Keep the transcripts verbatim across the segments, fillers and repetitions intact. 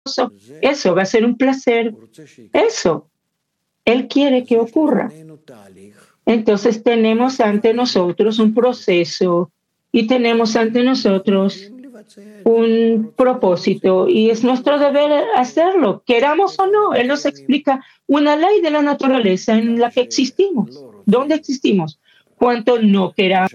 eso va a ser un placer. Eso Él quiere que ocurra. Entonces tenemos ante nosotros un proceso y tenemos ante nosotros un propósito y es nuestro deber hacerlo, queramos o no. Él nos explica una ley de la naturaleza en la que existimos. ¿Dónde existimos? Cuanto no queramos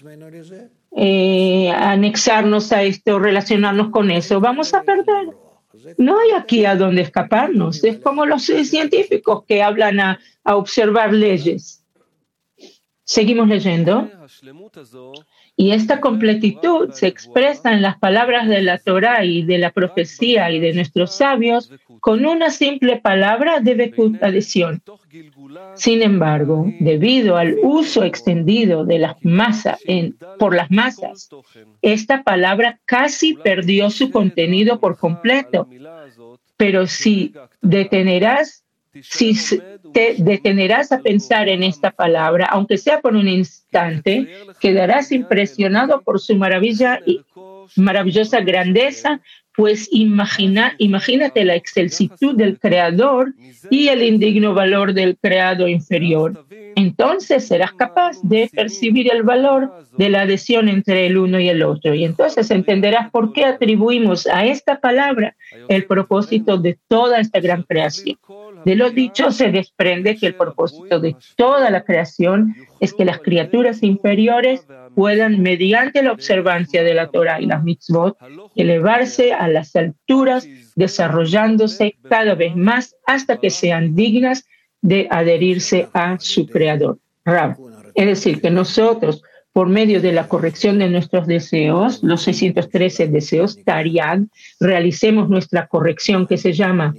eh, anexarnos a esto, relacionarnos con eso, vamos a perder. No hay aquí a dónde escaparnos. Es como los científicos que hablan a, a observar leyes. Seguimos leyendo. Y esta completitud se expresa en las palabras de la Torá y de la profecía y de nuestros sabios con una simple palabra de Bekut, adhesión. Sin embargo, debido al uso extendido de las masas en, por las masas, esta palabra casi perdió su contenido por completo. Pero si detenerás, si te detenerás a pensar en esta palabra, aunque sea por un instante, quedarás impresionado por su maravilla y maravillosa grandeza, pues imagina, imagínate la excelsitud del Creador y el indigno valor del creado inferior. Entonces serás capaz de percibir el valor de la adhesión entre el uno y el otro. Y entonces entenderás por qué atribuimos a esta palabra el propósito de toda esta gran creación. De lo dicho se desprende que el propósito de toda la creación es que las criaturas inferiores puedan, mediante la observancia de la Torá y las mitzvot, elevarse a las alturas, desarrollándose cada vez más hasta que sean dignas de adherirse a su Creador. Rab. Es decir, que nosotros, por medio de la corrección de nuestros deseos, los seiscientos trece deseos Tariag, realicemos nuestra corrección que se llama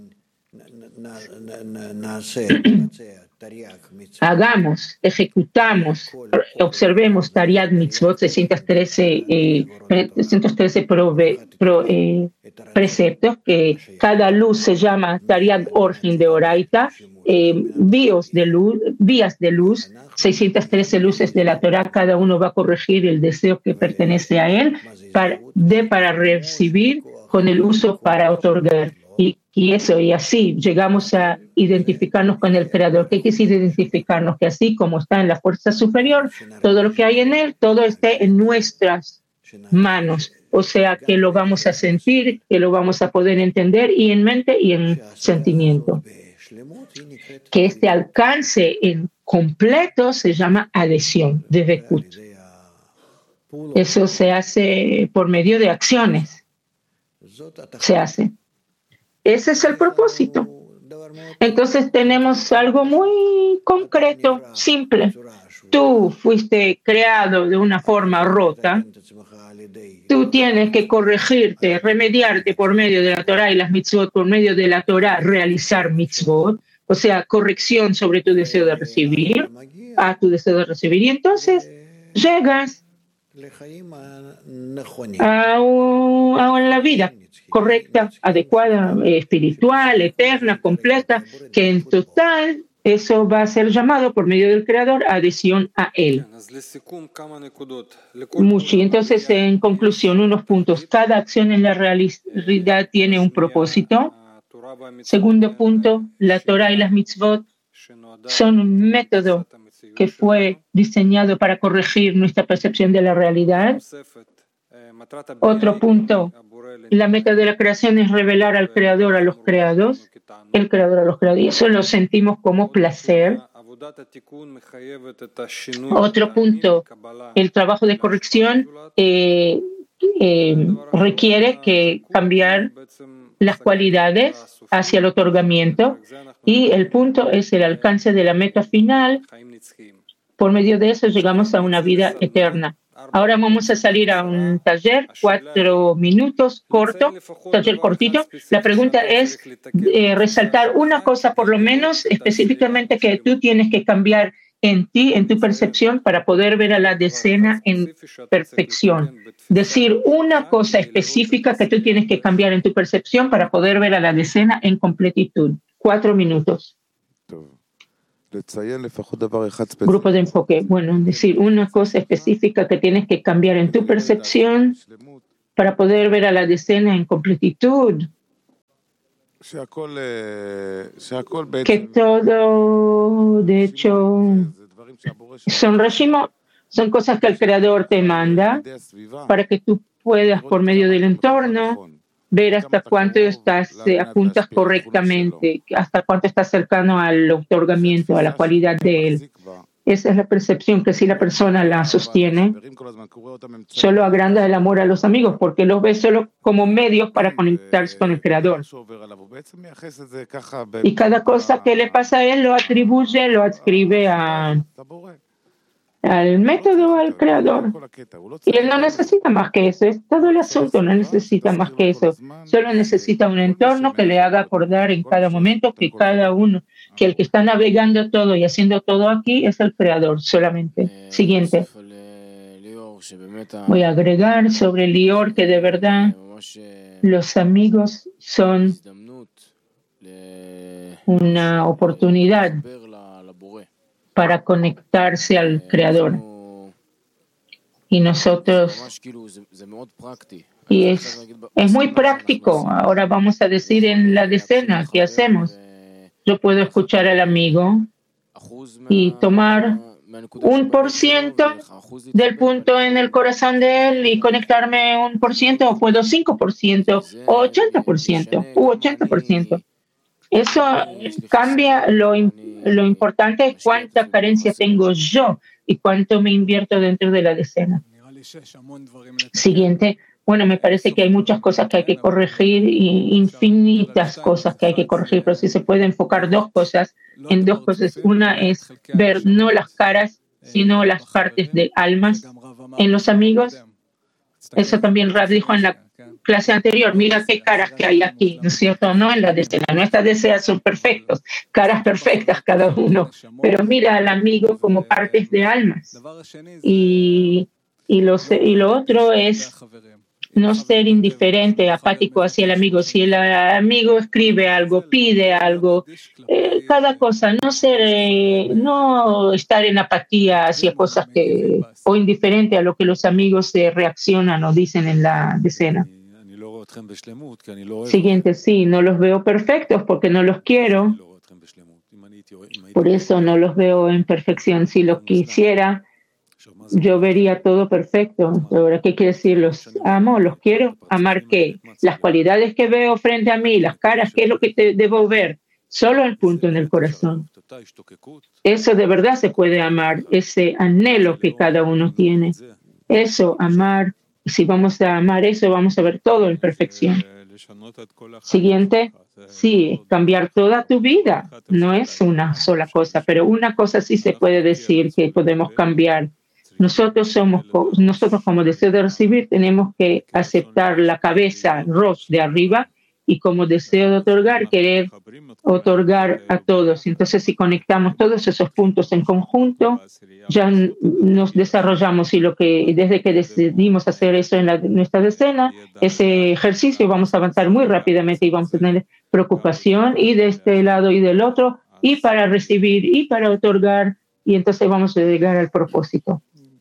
hagamos, ejecutamos, observemos Tariag Mitzvot, seiscientos trece, eh, seiscientos trece prove, pro, eh, preceptos, que cada luz se llama Tariag Orhin de Oraita, eh, vías de luz, vías de luz, seiscientos trece luces de la Torá, cada uno va a corregir el deseo que pertenece a él para, de para recibir con el uso para otorgar. Y, y eso, y así llegamos a identificarnos con el Creador. ¿Qué quiere identificarnos? Que así como está en la fuerza superior, todo lo que hay en él, todo esté en nuestras manos. O sea, que lo vamos a sentir, que lo vamos a poder entender y en mente y en sentimiento. Que este alcance en completo se llama adhesión de Bekut. Eso se hace por medio de acciones. Se hace. Ese es el propósito. Entonces tenemos algo muy concreto, simple. Tú fuiste creado de una forma rota. Tú tienes que corregirte, remediarte por medio de la Torá y las mitzvot, por medio de la Torá realizar mitzvot, o sea, corrección sobre tu deseo de recibir, a tu deseo de recibir. Y entonces llegas a, un, a la vida correcta, adecuada, espiritual, eterna, completa, que en total eso va a ser llamado por medio del Creador adhesión a Él. Mucho. Y entonces, en conclusión, unos puntos. Cada acción en la realidad tiene un propósito. Segundo punto, la Torah y las mitzvot son un método que fue diseñado para corregir nuestra percepción de la realidad. Otro punto, la meta de la creación es revelar al Creador a los creados, el Creador a los creados, y eso lo sentimos como placer. Otro punto, el trabajo de corrección eh, eh, requiere que cambiar las cualidades hacia el otorgamiento, y el punto es el alcance de la meta final. Por medio de eso llegamos a una vida eterna. Ahora vamos a salir a un taller, cuatro minutos, corto, taller cortito. La pregunta es eh, resaltar una cosa por lo menos específicamente que tú tienes que cambiar en ti, en tu percepción, para poder ver a la decena en perfección. Decir una cosa específica que tú tienes que cambiar en tu percepción para poder ver a la decena en completitud. Cuatro minutos. Grupo de enfoque. Bueno, decir una cosa específica que tienes que cambiar en tu percepción para poder ver a la decena en completitud. que todo, de hecho, son reshimot, son cosas que el Creador te manda para que tú puedas, por medio del entorno, ver hasta cuánto estás, eh, apuntas correctamente, hasta cuánto estás cercano al otorgamiento, a la cualidad de él. Esa es la percepción que si la persona la sostiene, solo agranda el amor a los amigos, porque los ve solo como medios para conectarse con el Creador. Y cada cosa que le pasa a él lo atribuye, lo adscribe a, al método, al Creador. Y él no necesita más que eso, es todo el asunto, no necesita más que eso. Solo necesita un entorno que le haga acordar en cada momento que cada uno, que el que está navegando todo y haciendo todo aquí es el Creador solamente. Siguiente. Voy a agregar sobre Lior que de verdad los amigos son una oportunidad para conectarse al Creador. Y nosotros, y es, es muy práctico. Ahora vamos a decir en la decena, ¿qué hacemos? Yo puedo escuchar al amigo y tomar un por ciento del punto en el corazón de él y conectarme un por ciento, o puedo cinco por ciento, o ochenta por ciento, u ochenta por ciento. Eso cambia lo, lo importante es cuánta carencia tengo yo y cuánto me invierto dentro de la decena. Siguiente. Bueno, me parece que hay muchas cosas que hay que corregir, y infinitas cosas que hay que corregir, pero si se puede enfocar dos cosas, en dos cosas. Una es ver no las caras, sino las partes de almas en los amigos. Eso también Rav dijo en la clase anterior, mira qué caras que hay aquí, ¿no es cierto? No en la decena, nuestras deseas son perfectos, caras perfectas cada uno, pero mira al amigo como partes de almas. Y, y, lo, y lo otro es no ser indiferente, apático hacia el amigo. Si el amigo escribe algo, pide algo, eh, cada cosa, no ser, eh, no estar en apatía hacia cosas que, o indiferente a lo que los amigos eh, reaccionan o dicen en la decena. Siguiente, sí, no los veo perfectos porque no los quiero. Por eso no los veo en perfección. Si los quisiera, yo vería todo perfecto. Ahora, ¿qué quiere decir? Los amo, los quiero. ¿Amar qué? Las cualidades que veo frente a mí, las caras, ¿qué es lo que te debo ver? Solo el punto en el corazón. Eso de verdad se puede amar, ese anhelo que cada uno tiene. Eso, amar. Si vamos a amar eso, vamos a ver todo en perfección. Siguiente. Sí, cambiar toda tu vida. No es una sola cosa, pero una cosa sí se puede decir que podemos cambiar. Nosotros somos, nosotros como deseo de recibir, tenemos que aceptar la cabeza, Rosh, de arriba, y como deseo de otorgar, querer otorgar a todos. Entonces, si conectamos todos esos puntos en conjunto, ya nos desarrollamos, y lo que desde que decidimos hacer eso en la, nuestra decena, ese ejercicio, vamos a avanzar muy rápidamente y vamos a tener preocupación y de este lado y del otro, y para recibir y para otorgar, y entonces vamos a llegar al propósito.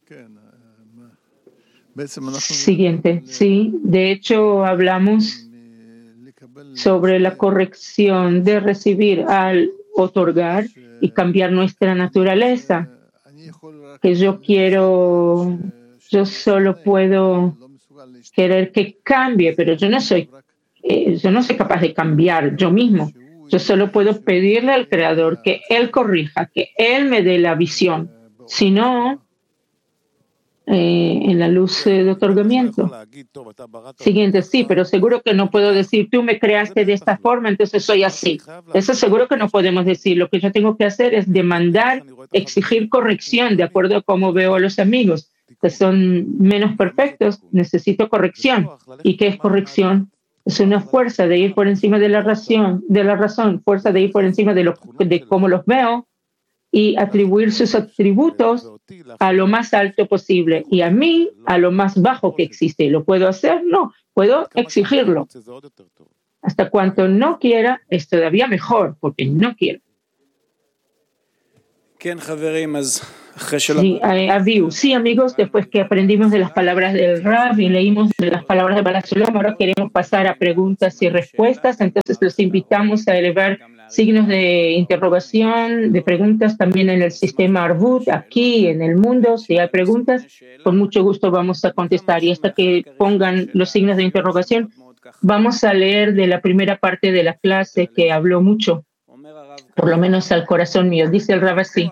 Siguiente. Sí, de hecho hablamos sobre la corrección de recibir al otorgar y cambiar nuestra naturaleza, que yo quiero, yo solo puedo querer que cambie, pero yo no soy, eh, yo no soy capaz de cambiar yo mismo. Yo solo puedo pedirle al Creador que Él corrija, que Él me dé la visión. Si no, Eh, en la luz eh, de otorgamiento. Siguiente, sí, pero seguro que no puedo decir, tú me creaste de esta forma, entonces soy así. Eso seguro que no podemos decir. Lo que yo tengo que hacer es demandar, exigir corrección de acuerdo a cómo veo a los amigos, que son menos perfectos. Necesito corrección. ¿Y qué es corrección? Es una fuerza de ir por encima de la razón, de la razón, fuerza de ir por encima de, lo, de cómo los veo, y atribuir sus atributos a lo más alto posible y a mí a lo más bajo que existe. ¿Lo puedo hacer? No, puedo exigirlo. Hasta cuanto no quiera, es todavía mejor, porque no quiero. Sí, eh, Aviu. Sí, amigos, después que aprendimos de las palabras del Rab y leímos de las palabras de Balasolam, ahora queremos pasar a preguntas y respuestas. Entonces los invitamos a elevar signos de interrogación, de preguntas también en el sistema Arbut, aquí en el mundo. Si hay preguntas, con mucho gusto vamos a contestar. Y hasta que pongan los signos de interrogación, vamos a leer de la primera parte de la clase que habló mucho, por lo menos al corazón mío. Dice el Rab así: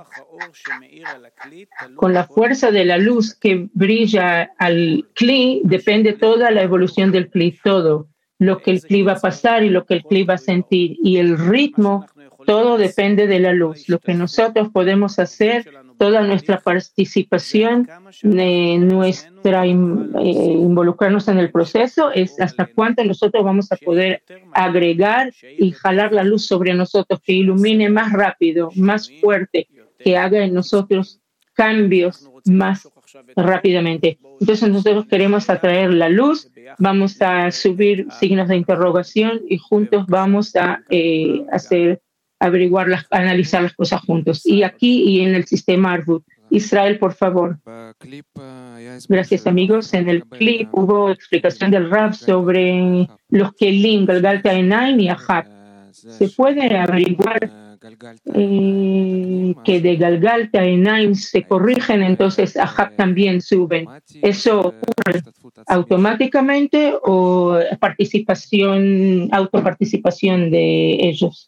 con la fuerza de la luz que brilla al Kli, depende toda la evolución del Kli, todo lo que el Kli va a pasar y lo que el Kli va a sentir. Y el ritmo, todo depende de la luz. Lo que nosotros podemos hacer, toda nuestra participación, eh, nuestra eh, involucrarnos en el proceso, es hasta cuánto nosotros vamos a poder agregar y jalar la luz sobre nosotros, que ilumine más rápido, más fuerte, que haga en nosotros cambios más rápidamente. Entonces nosotros queremos atraer la luz, vamos a subir signos de interrogación y juntos vamos a eh, hacer, averiguar, las, analizar las cosas juntos. Y aquí y en el sistema Arbut. Israel, por favor. Gracias, amigos. En el clip hubo explicación del Rab sobre los Kelim, Galgalta Enaim y Ahab. Se puede averiguar Eh, que de Galgalta a Enaim se corrigen, entonces Ahab también suben. ¿Eso ocurre automáticamente o participación, autoparticipación de ellos?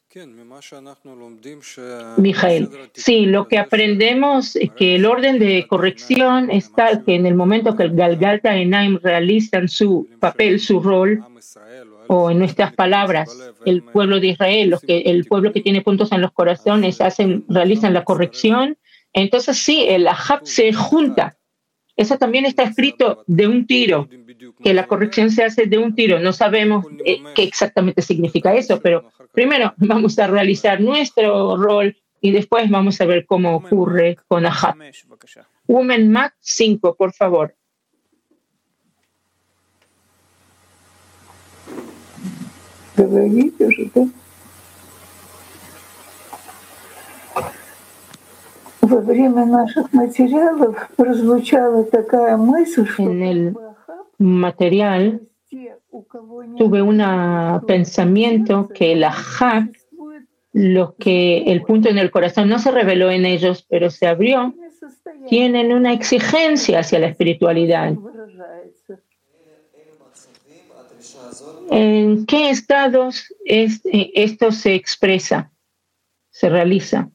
Mijael, sí, lo que aprendemos es que el orden de corrección es tal que en el momento que el Galgalta Enaim realizan su papel, su rol, o en nuestras palabras, el pueblo de Israel, los que, el pueblo que tiene puntos en los corazones, hacen, realizan la corrección, entonces sí, el Ahab se junta. Eso también está escrito de un tiro, que la corrección se hace de un tiro. No sabemos eh, qué exactamente significa eso, pero primero vamos a realizar nuestro rol y después vamos a ver cómo ocurre con Ahab. Women Mac cinco, por favor. Говорите же, да? Во время наших материалов прозвучала такая мысль, что en el material tuve un pensamiento que el Ahab, lo que el punto en el corazón no se reveló en ellos, pero se abrió, tienen una exigencia hacia la espiritualidad. ¿En qué estados es, esto se expresa, se realiza?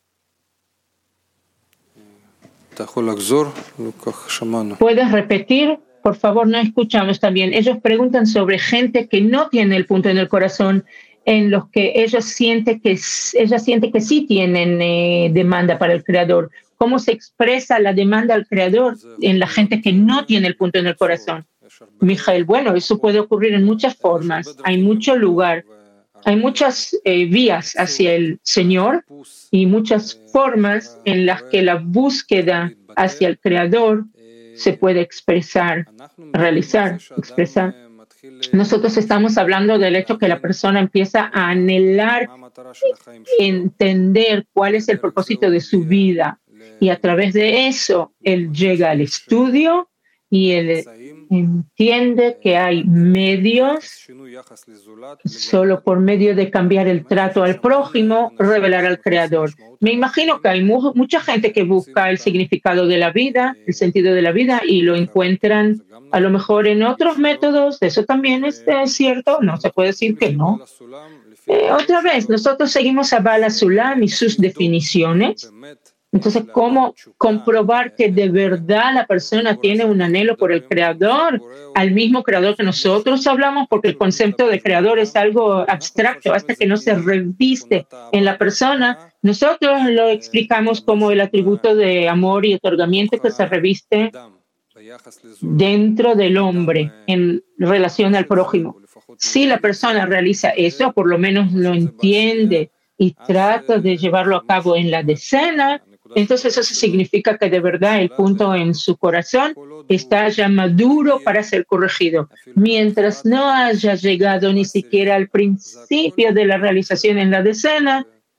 ¿Puedes repetir? Por favor, no escuchamos también. Ellos preguntan sobre gente que no tiene el punto en el corazón, en los que ellos sienten que, ella siente que sí tienen eh, demanda para el Creador. ¿Cómo se expresa la demanda al Creador en la gente que no tiene el punto en el corazón? Mijael, bueno, eso puede ocurrir en muchas formas. Hay mucho lugar, hay muchas eh, vías hacia el Señor y muchas formas en las que la búsqueda hacia el Creador se puede expresar, realizar, expresar. Nosotros estamos hablando del hecho que la persona empieza a anhelar, entender cuál es el propósito de su vida y a través de eso él llega al estudio y él entiende que hay medios, solo por medio de cambiar el trato al prójimo, revelar al Creador. Me imagino que hay mu- mucha gente que busca el significado de la vida, el sentido de la vida, y lo encuentran a lo mejor en otros métodos. Eso también es eh, cierto, no se puede decir que no. Eh, otra vez, nosotros seguimos a Bala Sulam y sus definiciones. Entonces, ¿cómo comprobar que de verdad la persona tiene un anhelo por el Creador, al mismo Creador que nosotros hablamos? Porque el concepto de Creador es algo abstracto, hasta que no se reviste en la persona. Nosotros lo explicamos como el atributo de amor y otorgamiento que se reviste dentro del hombre en relación al prójimo. Si la persona realiza eso, por lo menos lo entiende y trata de llevarlo a cabo en la decena, entonces eso significa que de verdad el punto en su corazón está ya maduro para ser corregido. Mientras no haya llegado ni siquiera al principio de la realización en la decena,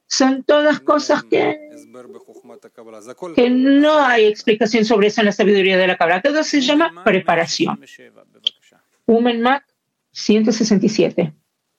son todas cosas que, que no hay explicación sobre eso en la sabiduría de la Kabbalah. Todo se llama preparación. Umen Mac ciento sesenta y siete.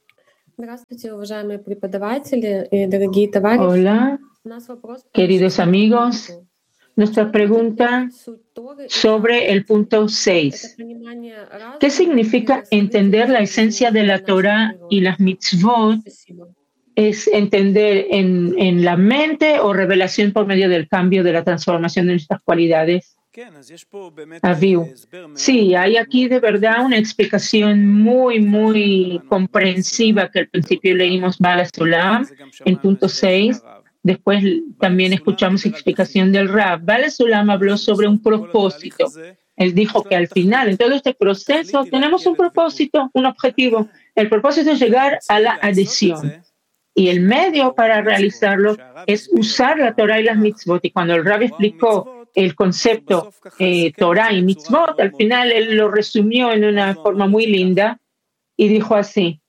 Hola, queridos amigos. Nuestra pregunta sobre el punto seis. ¿Qué significa entender la esencia de la Torah y las mitzvot? ¿Es entender en, en la mente o revelación por medio del cambio de la transformación de nuestras cualidades? Aviu. Sí, hay aquí de verdad una explicación muy, muy comprensiva que al principio leímos Baal HaSulam en punto seis. Después también escuchamos explicación del Rab. Baal HaSulam habló sobre un propósito. Él dijo que al final, en todo este proceso, tenemos un propósito, un objetivo. El propósito es llegar a la adhesión. Y el medio para realizarlo es usar la Torah y las mitzvot. Y cuando el Rab explicó el concepto eh, Torah y mitzvot, al final él lo resumió en una forma muy linda y dijo así: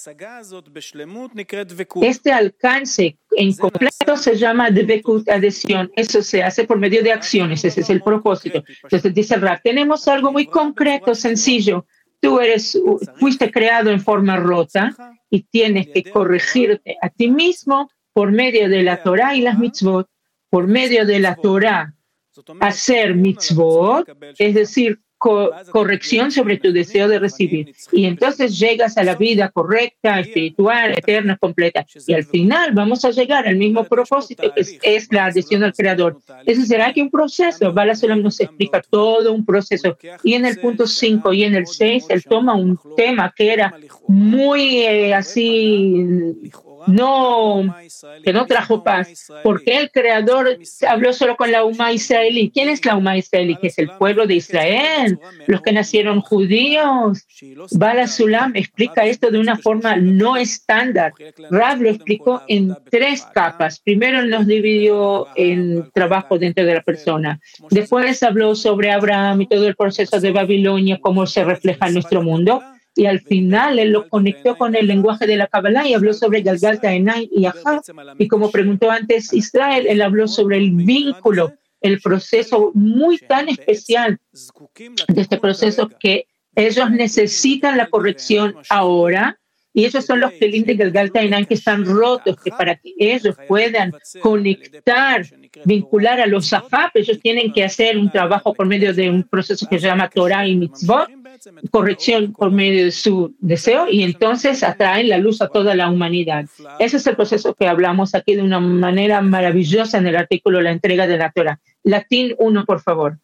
este alcance en completo se llama dvekut, adhesión. Eso se hace por medio de acciones, ese es el propósito. Entonces dice el Rab, tenemos algo muy concreto, sencillo. Tú eres, fuiste creado en forma rota y tienes que corregirte a ti mismo por medio de la Torah y las mitzvot. Por medio de la Torah, hacer mitzvot, es decir, co- corrección sobre tu deseo de recibir. Y entonces llegas a la vida correcta, espiritual, eterna, completa. Y al final vamos a llegar al mismo propósito, que es, es la adhesión al Creador. Eso será que un proceso, Baal HaSulam nos explica todo un proceso. Y en el punto cinco y en el seis, él toma un tema que era muy eh, así, no, que no trajo paz, porque el Creador habló solo con la Umá israelí. ¿Quién es la Umá israelí? Que es el pueblo de Israel, los que nacieron judíos. Baal HaSulam explica esto de una forma no estándar. Rab lo explicó en tres capas. Primero él nos dividió en trabajo dentro de la persona. Después habló sobre Abraham y todo el proceso de Babilonia, cómo se refleja en nuestro mundo. Y al final él lo conectó con el lenguaje de la Kabbalah y habló sobre Galgal Ta'enai y Ahab. Y como preguntó antes Israel, él habló sobre el vínculo, el proceso muy tan especial de este proceso que ellos necesitan la corrección ahora. Y ellos son los kelim de Galgal Ta'enai que están rotos, que para que ellos puedan conectar, vincular a los Ahab, ellos tienen que hacer un trabajo por medio de un proceso que se llama Torah y Mitzvot, corrección por medio de su deseo, y entonces atraen la luz a toda la humanidad. Ese es el proceso que hablamos aquí de una manera maravillosa en el artículo La entrega de la Torah. Latín uno, por favor.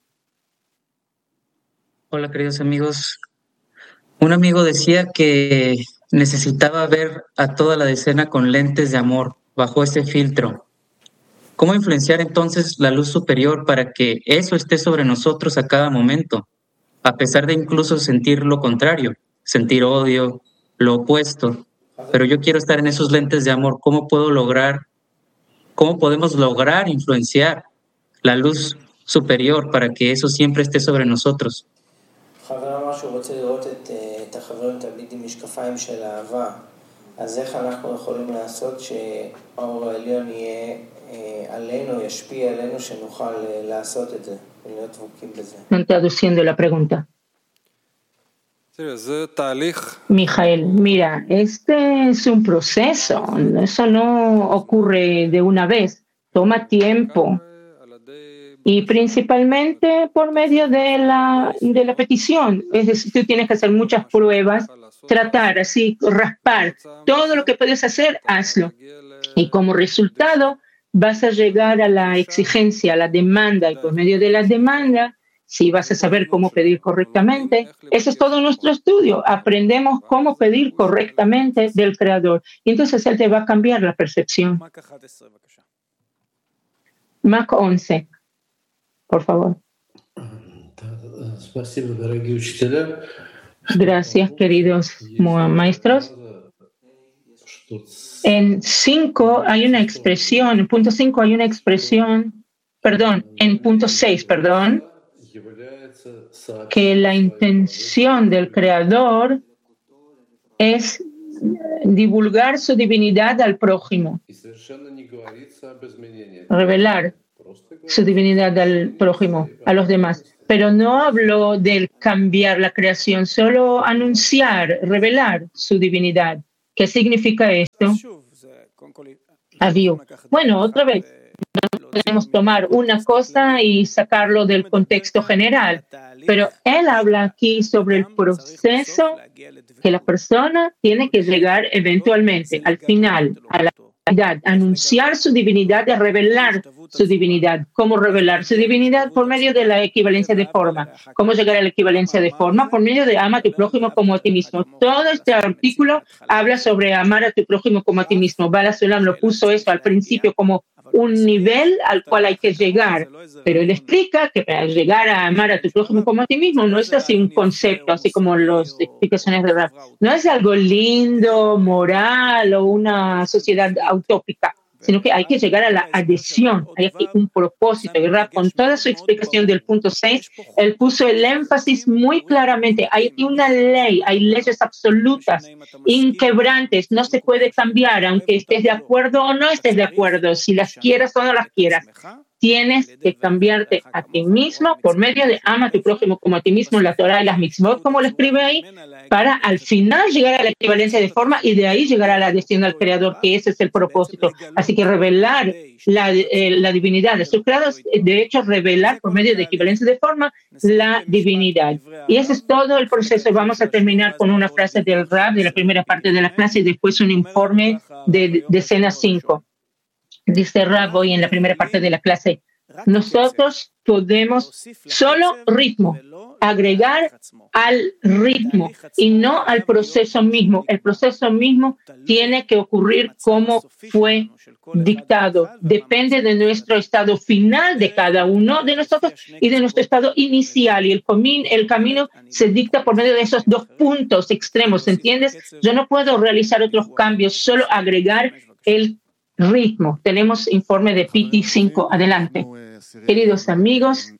Hola, queridos amigos. Un amigo decía que necesitaba ver a toda la decena con lentes de amor, bajo ese filtro. ¿Cómo influenciar entonces la luz superior para que eso esté sobre nosotros a cada momento? A pesar de incluso sentir lo contrario, sentir odio, lo opuesto, pero yo quiero estar en esos lentes de amor. ¿Cómo puedo lograr, cómo podemos lograr influenciar la luz superior para que eso siempre esté sobre nosotros? אז איך אנחנו יכולים לעשות שהאור העליון יהיה עלינו, ישפיע עלינו, שנוכל לעשות את זה ולהיות דבוקים בזה? Traduciendo la pregunta. Mijael, mira, este es un proceso, eso no ocurre de una vez, toma tiempo. Y principalmente por medio de la, de la petición. Es decir, tú tienes que hacer muchas pruebas, tratar así, raspar. Todo lo que puedes hacer, hazlo. Y como resultado, vas a llegar a la exigencia, a la demanda. Y por medio de la demanda, si vas a saber cómo pedir correctamente, eso es todo nuestro estudio. Aprendemos cómo pedir correctamente del Creador. Y entonces Él te va a cambiar la percepción. Mac once. Por favor. Gracias, queridos maestros. En cinco hay una expresión, en punto cinco hay una expresión, perdón, en punto seis, perdón, que la intención del Creador es divulgar su divinidad al prójimo, revelar su divinidad al prójimo, a los demás. Pero no habló del cambiar la creación, solo anunciar, revelar su divinidad. ¿Qué significa esto? Aviu. Bueno, otra vez, no podemos tomar una cosa y sacarlo del contexto general, pero él habla aquí sobre el proceso que la persona tiene que llegar eventualmente, al final, a la divinidad, anunciar su divinidad, de revelar su divinidad. ¿Cómo revelar su divinidad? Por medio de la equivalencia de forma. ¿Cómo llegar a la equivalencia de forma? Por medio de ama a tu prójimo como a ti mismo. Todo este artículo habla sobre amar a tu prójimo como a ti mismo. Bala Sulam lo puso eso al principio como un nivel al cual hay que llegar, pero él explica que para llegar a amar a tu prójimo como a ti mismo no es así un concepto, así como las explicaciones de Rab. No es algo lindo, moral o una sociedad utópica, sino que hay que llegar a la adhesión, hay aquí un propósito. Y Rab, con toda su explicación del punto seis, él puso el énfasis muy claramente. Hay aquí una ley, hay leyes absolutas, inquebrantes, no se puede cambiar, aunque estés de acuerdo o no estés de acuerdo, si las quieras o no las quieras. Tienes que cambiarte a ti mismo por medio de ama a tu prójimo como a ti mismo, la Torah y las mitzvot, como lo escribe ahí, para al final llegar a la equivalencia de forma y de ahí llegar a la adhesión al Creador, que ese es el propósito. Así que revelar la, eh, la divinidad de sus creados, de hecho, revelar por medio de equivalencia de forma la divinidad. Y ese es todo el proceso. Vamos a terminar con una frase del Rab de la primera parte de la clase y después un informe de, de escena cinco. Dice Rab hoy en la primera parte de la clase, nosotros podemos solo ritmo, agregar al ritmo y no al proceso mismo. El proceso mismo tiene que ocurrir como fue dictado. Depende de nuestro estado final de cada uno de nosotros y de nuestro estado inicial. Y el, comin, el camino se dicta por medio de esos dos puntos extremos, ¿entiendes? Yo no puedo realizar otros cambios, solo agregar el ritmo. Tenemos informe de P T cinco. Adelante. Queridos amigos,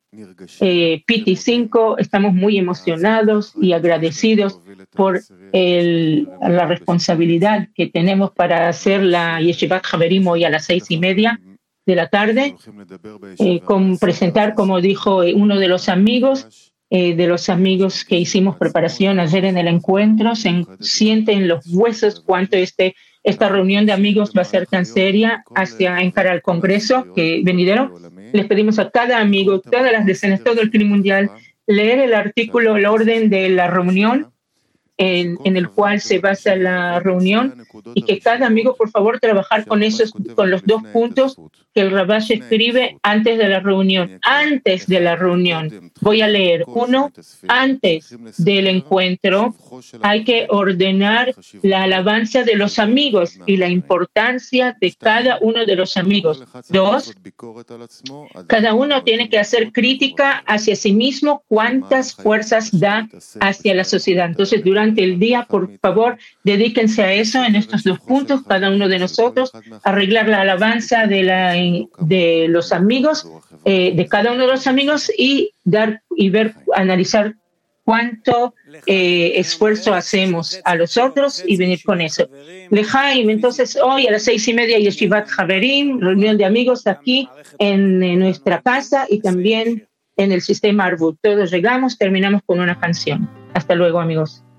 eh, P T cinco, estamos muy emocionados y agradecidos por el, la responsabilidad que tenemos para hacer la Yeshivat Haverim hoy a las seis y media de la tarde, eh, con presentar, como dijo uno de los amigos, eh, de los amigos que hicimos preparación ayer en el encuentro, se sienten los huesos cuánto este Esta reunión de amigos va a ser tan seria hacia encarar al Congreso que venidero. Les pedimos a cada amigo, todas las decenas, todo el clima mundial, leer el artículo, el orden de la reunión en, en el cual se basa la reunión y que cada amigo, por favor, trabajar con esos, con los dos puntos que el Rabash escribe antes de la reunión. Antes de la reunión. Voy a leer. Uno, antes del encuentro hay que ordenar la alabanza de los amigos y la importancia de cada uno de los amigos. Dos, cada uno tiene que hacer crítica hacia sí mismo, cuántas fuerzas da hacia la sociedad. Entonces, durante el día, por favor, dedíquense a eso en estos dos puntos, cada uno de nosotros, arreglar la alabanza de, la, de los amigos, eh, de cada uno de los amigos y dar y ver, analizar cuánto eh, esfuerzo hacemos a los otros y venir con eso. Lejaim, entonces hoy a las seis y media Yeshivat Haverim, reunión de amigos aquí en, en nuestra casa y también en el sistema Arbut. Todos llegamos, terminamos con una canción. Hasta luego, amigos.